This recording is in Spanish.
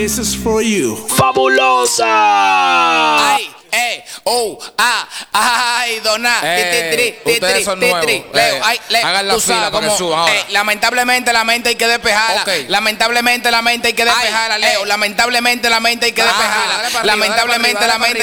This is for you. ¡Fabulosa! Ay, ay, dona. Ustedes son nuevos. Leo, hagan la tú fila sabes para que cómo, suban ahora. lamentablemente la mente hay que despejarla. Ok. Lamentablemente la mente hay que despejarla, Leo. Lamentablemente la mente hay que despejarla. Dale para arriba, Lamentablemente dale la para mente